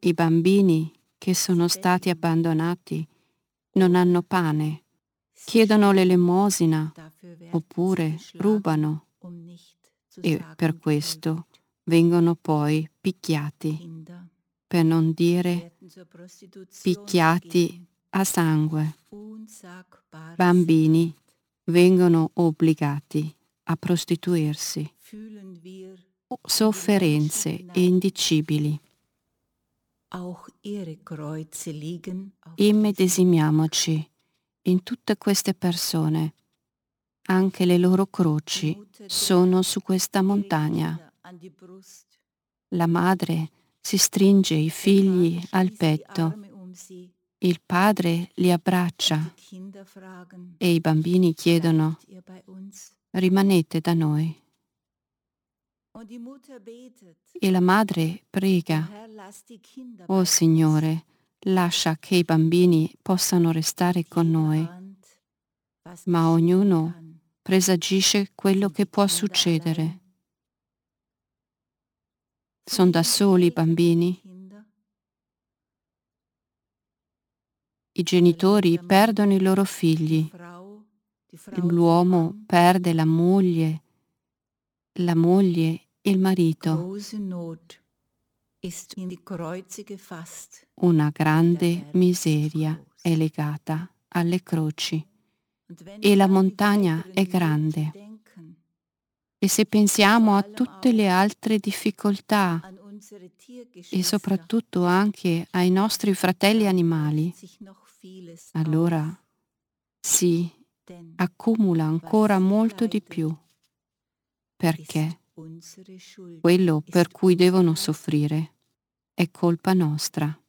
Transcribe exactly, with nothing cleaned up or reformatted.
I bambini che sono stati abbandonati non hanno pane, chiedono l'elemosina oppure rubano e per questo vengono poi picchiati, per non dire picchiati a sangue. Bambini vengono obbligati a prostituirsi, sofferenze indicibili. Immedesimiamoci in tutte queste persone, anche le loro croci sono su questa montagna. La madre si stringe i figli al petto, il padre li abbraccia e i bambini chiedono: rimanete da noi. E la madre prega: oh Signore, lascia che i bambini possano restare con noi. Ma ognuno presagisce quello che può succedere. Sono da soli i bambini. I genitori perdono i loro figli. L'uomo perde la moglie, la moglie il marito. Una grande miseria è legata alle croci e la montagna è grande. E se pensiamo a tutte le altre difficoltà e soprattutto anche ai nostri fratelli animali, allora si accumula ancora molto di più, perché quello per cui devono soffrire è colpa nostra.